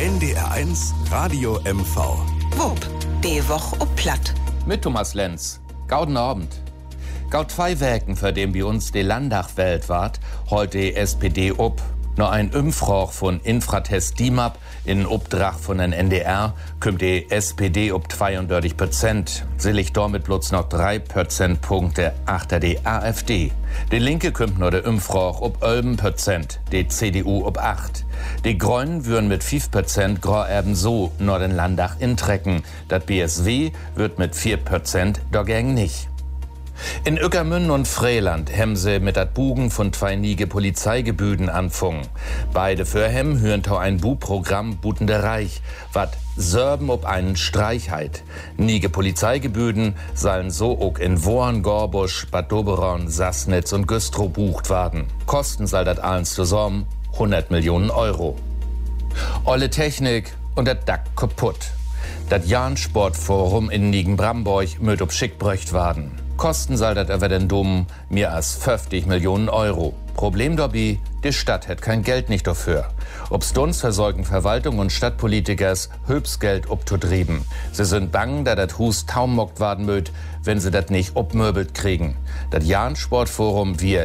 NDR1 Radio MV. Wupp, die Woche ob Platt. Mit Thomas Lenz. Gauden Abend. Gaut 2 Wägen, für den bei uns die Landtag-Welt wart, heute die SPD ob. Nur ein Umfrage von Infratest DIMAP in Obdrach von den NDR kommt die SPD ob 32%. Sie liegt damit bloß noch 3 Prozentpunkte achter die AfD. Die Linke kommt nur der Umfrage ob 11%, die CDU ob 8%. Die Grünen würden mit 5% grau ebenso nur den Landtag intrecken. Das BSW wird mit 4% dagegen nicht. In Ueckermünde und Vreeland haben sie mit dat Bugen von 2 niege Polizeigebüden anfangen. Beide Fürhem hören tau ein Bu-Programm Butende Reich, wat Sörben ob einen Streich heit. Niege Polizeigebüden sollen so auch in Worn, Gorbusch, Bad Doberan, Sassnitz und Güstrow bucht werden. Kosten soll dat allens zusammen 100 Millionen Euro. Olle Technik und dat Dack kaputt. Dat Jahn-Sportforum in Nigen-Bramborg möt ob schick bröcht werden. Kosten soll das aber den Dumm mehr als 50 Millionen Euro. Problem dabei, die Stadt hat kein Geld nicht dafür. Ob's uns versorgen Verwaltung und Stadtpolitikers höchst Geld obzutrieben. Sie sind bang, da das Hus taumockt werden möt, wenn sie das nicht obmöbelt kriegen. Das Jahn-Sportforum wir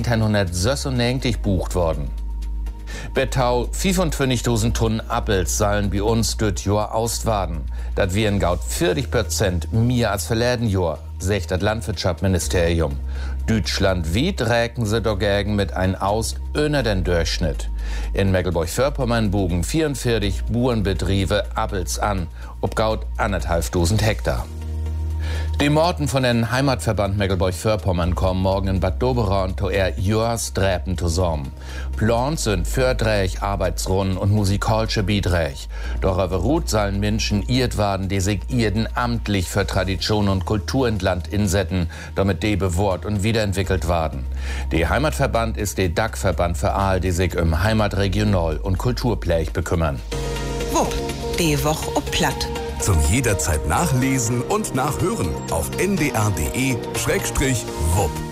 1996 bucht worden. Bettau 25.000 Tonnen Appels sollen bei uns dort Jahr auswaden. Das wären gaut 40% mehr als verleden Jahr, sagt das Landwirtschaftsministerium. Deutschland weit räken sie dagegen mit ein Aust ohne den Durchschnitt. In Mecklenburg-Vorpommern bogen 44 Bauernbetriebe Appels an, ob gaut 1.500 Hektar. Die Morten von den Heimatverband Mecklenburg-Vorpommern kommen morgen in Bad Doberan to Jahrs Dräpen zusammen. Plans sind Fördreich, Arbeitsrunden und musikalische Beiträge. Doch aber ruht sollen Menschen irrt werden, die sich irden amtlich für Tradition und Kultur in Land insetten, damit die bewahrt und wiederentwickelt werden. Die Heimatverband ist der Dachverband für all, die sich um Heimatregional- und Kulturpläch bekümmern. Wupp, die Woche ob Platt. Zum jederzeit nachlesen und nachhören auf ndr.de/wupp.